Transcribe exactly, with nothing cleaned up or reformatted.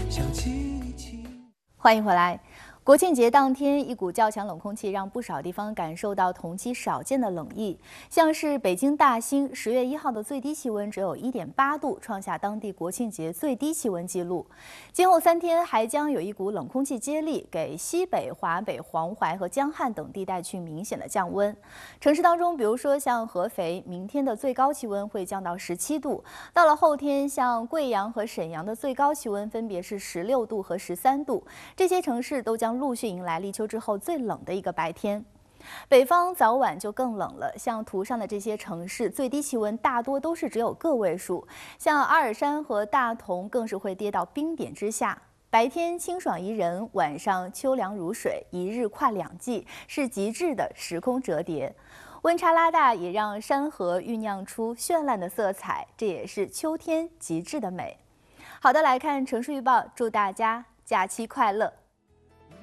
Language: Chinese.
欢迎回来。国庆节当天，一股较强冷空气让不少地方感受到同期少见的冷意。像是北京大兴，十月一号的最低气温只有一点八度，创下当地国庆节最低气温纪录。今后三天还将有一股冷空气接力，给西北、华北、黄淮和江汉等地带去明显的降温。城市当中，比如说像合肥，明天的最高气温会降到十七度；到了后天，像贵阳和沈阳的最高气温分别是十六度和十三度。这些城市都将陆续迎来立秋之后最冷的一个白天。北方早晚就更冷了，像图上的这些城市，最低气温大多都是只有个位数，像阿尔山和大同更是会跌到冰点之下。白天清爽宜人，晚上秋凉如水，一日跨两季，是极致的时空折叠。温差拉大，也让山河酝酿出绚烂的色彩，这也是秋天极致的美。好的，来看城市预报，祝大家假期快乐。